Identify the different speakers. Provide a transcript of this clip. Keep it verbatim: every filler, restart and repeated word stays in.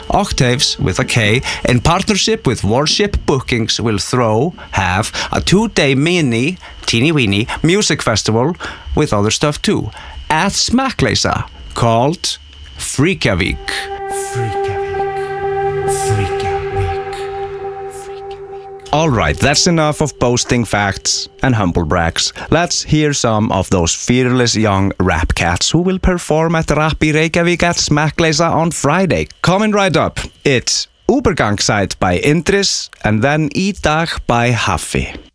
Speaker 1: Octaves with a K, in partnership with Warship Bookings, will throw, have a two-day mini, teeny-weeny music festival with other stuff too, at Smekkleysa, called Freakavik.
Speaker 2: Freakavik. Freakavik. Freakavik.
Speaker 3: Alright, that's enough of boasting facts and humble brags. Let's hear some of those fearless young rap cats who will perform at Rappi Reykjavik at Smekkleysa on Friday. Coming right up, it's Ubergangside by Indris and then I Dag by Haffi.